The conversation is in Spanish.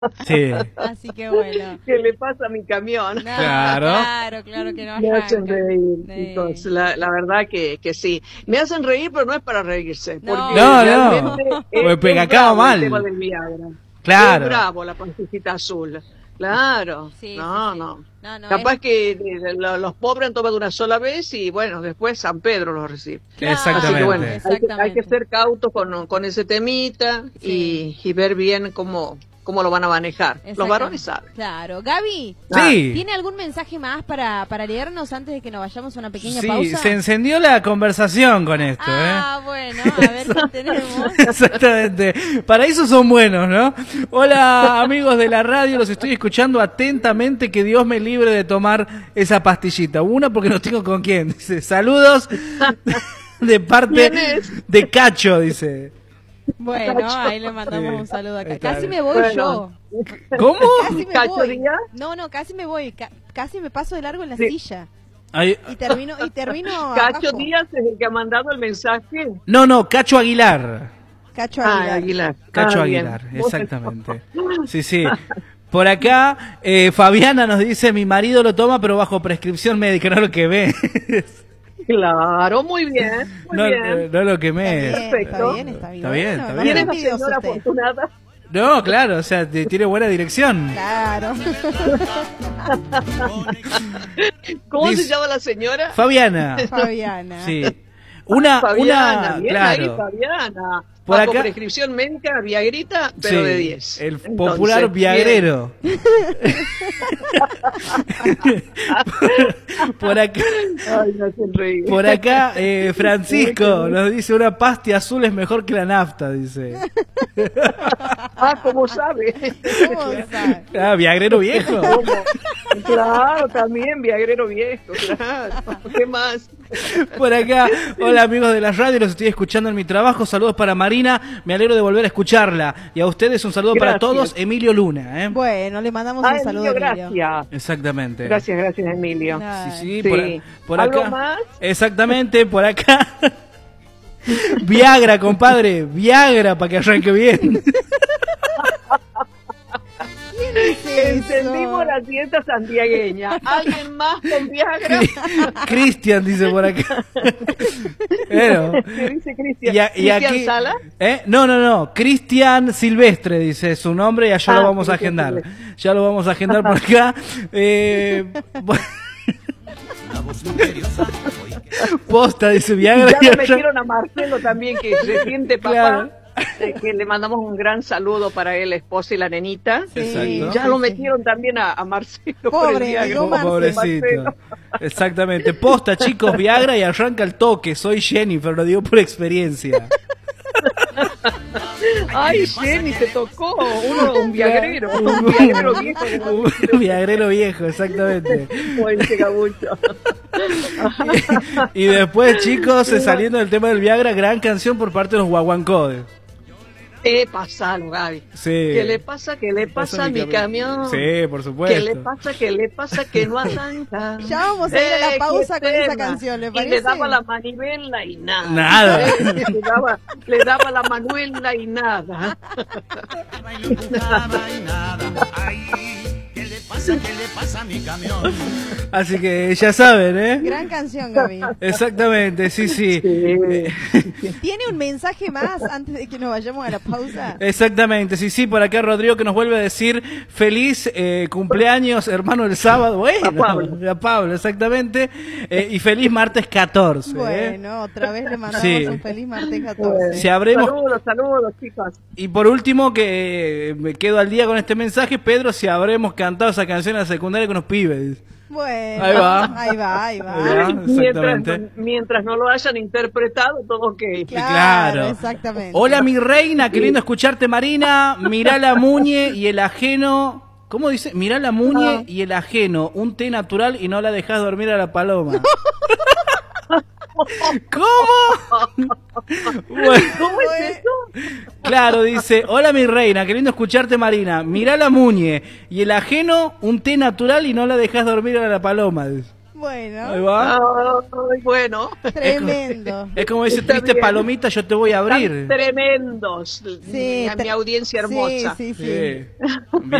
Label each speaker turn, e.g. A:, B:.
A: Sí,
B: Así que bueno.
C: ¿Qué le pasa a mi camión?
B: No,
A: Claro.
B: claro que no
C: Me hacen
B: arranca.
C: reír,
B: Sí.
C: chicos. La verdad que sí. Me hacen reír, pero no es para reírse.
B: No.
C: Porque
A: No,
C: realmente
A: no.
C: es,
A: Porque
C: es
A: acaba
C: bravo
A: mal.
C: el tema del Viagra.
A: Claro.
C: Es bravo la pancita azul. Claro.
B: Sí,
C: No,
B: sí, sí.
C: no.
B: No,
C: Capaz que los pobres han tomado una sola vez y bueno, después San Pedro los recibe.
B: Claro,
C: Así que bueno,
A: Exactamente.
C: hay que ser cautos con ese temita
B: Sí.
C: y ver bien cómo lo van a manejar. Los varones saben.
B: Claro. Gaby,
A: Sí.
B: ¿tiene algún mensaje más para leernos antes de que nos vayamos a una pequeña
A: Sí,
B: pausa?
A: se encendió la conversación con esto,
B: Bueno, a ver qué tenemos.
A: Exactamente. Para eso son buenos, ¿no? Hola, amigos de la radio, los estoy escuchando atentamente. Que Dios me libre de tomar esa pastillita. Una, porque no tengo con quién. Dice, saludos de parte
C: ¿Quién es?
A: de Cacho, dice.
B: Bueno, ahí le mandamos un saludo acá.
A: Está
B: Casi
A: bien.
B: me voy
C: Bueno.
B: yo.
A: ¿Cómo?
B: Casi me
C: ¿Cacho
B: voy.
C: Díaz?
B: No, casi me voy. Casi me paso de largo en la
C: Sí.
B: silla.
A: Ay,
B: Y termino
C: Cacho
B: abajo.
C: Díaz es el que ha mandado el mensaje.
A: no, Cacho Aguilar.
B: Cacho Aguilar.
C: Aguilar.
A: Cacho
C: Bien.
A: Aguilar, exactamente. Sí, sí. Por acá, Fabiana nos dice, mi marido lo toma, pero bajo prescripción médica, no lo quemé.
C: Claro, muy bien. Muy
A: No,
C: bien.
A: no lo quemé.
C: Perfecto.
B: Está bien.
A: Está bien,
B: Bueno,
A: está
B: no
A: bien.
B: sea
C: ¿Quién es la
B: envidioso
C: señora
B: usted.
C: afortunada?
A: No, claro, o sea, tiene buena dirección.
B: Claro.
C: ¿Cómo
A: Dice-
C: se llama la señora?
A: Fabiana.
B: Fabiana.
A: Sí. Una,
C: Fabiana, bien ahí,
A: claro.
C: Fabiana.
A: Por
C: Bajo
A: acá-
C: prescripción médica, Viagrita, pero
A: Sí,
C: de 10.
A: el
C: Entonces,
A: popular
C: bien.
A: viagrero. Por acá,
C: Ay, me hacen reír.
A: por acá Francisco nos dice, una pasti azul es mejor que la nafta, dice.
C: Ah, ¿cómo sabe?
B: ¿Cómo sabe?
A: Ah, viagrero viejo.
C: ¿Cómo? Claro, también Viagrero viejo, claro. ¿Qué más?
A: Por acá, hola amigos de la radio, los estoy escuchando en mi trabajo, saludos para Marina, me alegro de volver a escucharla. Y a ustedes un saludo para
C: Gracias.
A: todos, Emilio Luna, ¿eh?
B: Bueno, le mandamos
C: Ah,
B: un saludo
C: Emilio,
B: a Emilio.
C: gracias.
A: Exactamente.
C: Gracias, Emilio.
B: Ay.
A: Sí,
C: Sí.
A: por
C: ¿Algo
A: acá.
C: más?
A: Exactamente, por acá. Viagra, compadre, Viagra para que arranque bien.
C: Entendimos la dieta santiagueña. ¿Alguien más con Viagra?
A: Cristian dice por acá. Bueno,
C: ¿Qué dice Cristian?
A: y
C: ¿Cristian
A: aquí,
C: Sala?
A: No, Cristian Silvestre dice su nombre y allá lo vamos a
C: Cristian
A: agendar.
C: Silvestre.
A: Ya lo vamos a agendar por acá. Posta dice Viagra.
C: Ya
A: y
C: lo
A: arranca-
C: metieron a Marcelo también, que se siente papá.
A: Claro.
C: Que le mandamos un gran saludo para él, la esposa y la nenita.
A: Exacto.
C: Y ya lo metieron también a Marcelo. por el
B: Pobre,
C: Viagra.
B: digo,
A: Pobrecito.
C: Marcelo.
A: Exactamente. Posta, chicos, Viagra y arranca el toque. Soy Jennifer, lo digo por experiencia.
C: Ay, Jenny, te tocó un viagrero viejo.
A: Un viagrero viejo, exactamente.
C: Buen gabucho.
A: Y después, chicos, saliendo del tema del Viagra, gran canción por parte de los Guaguancode.
C: Pasalo, Gaby.
A: Sí.
C: ¿Qué le pasa? ¿Qué le pasa a mi camión?
A: Sí, por supuesto.
C: ¿Qué le pasa? ¿Qué le pasa? Que no arranca.
B: Ya vamos a ir a la pausa
C: qué
B: con esa
C: tema.
B: canción, ¿le
C: Y
B: parece?
C: le daba la manivela y nada.
A: Nada.
C: Le daba la manuela y nada.
D: ¿Qué le pasa a mi camión?
A: Así que ya saben, ¿eh?
B: Gran canción, Gaby.
A: Exactamente, sí, sí.
B: ¿Tiene un mensaje más antes de que nos vayamos a la pausa?
A: Exactamente, sí, sí, por acá Rodrigo que nos vuelve a decir feliz cumpleaños, hermano, el sábado. Bueno,
C: A Pablo.
A: exactamente. Y feliz martes 14.
B: Bueno, otra vez le mandamos
A: Sí.
B: un feliz martes 14.
A: Si habremos.
C: Saludos, chicos.
A: Y por último, que me quedo al día con este mensaje, Pedro, si habremos cantado esa canción en la secundaria con los pibes.
B: Bueno,
A: Ahí va.
B: ahí va, ahí va.
A: Ahí va. Exactamente.
C: Mientras no lo hayan interpretado, todo ok.
B: Claro, exactamente.
A: Hola, mi reina, qué lindo escucharte, Marina. Mirá la muñe y el ajeno. ¿Cómo dice? Mirá la muñe y el ajeno. Un té natural y no la dejás dormir a la paloma. ¿Cómo? Bueno,
C: ¿Cómo es eso?
A: claro, dice, hola mi reina, qué lindo escucharte, Marina. Mirá la muñe y el ajeno, un té natural y no la dejás dormir a la paloma. Dice.
B: Bueno,
A: Ahí va.
C: Ay, bueno,
B: tremendo.
A: Es como dice
C: Está
A: triste
C: bien.
A: palomita, yo te voy a abrir.
C: están tremendos.
B: Sí,
C: Mi audiencia hermosa.
B: Sí, sí, sí.
A: Sí.